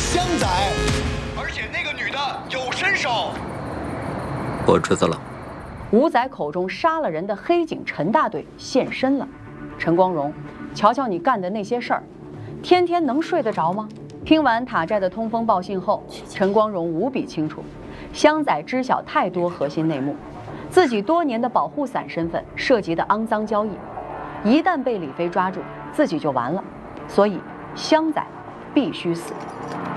湘仔， 而且那个女的有身手。 我知道了。 吴仔口中杀了人的黑警陈大队现身了。陈光荣，瞧瞧你干的那些事儿，天天能睡得着吗？听完塔寨的通风报信后，陈光荣无比清楚，湘仔知晓太多核心内幕，自己多年的保护伞身份涉及的肮脏交易，一旦被李飞抓住，自己就完了。所以湘仔必须死。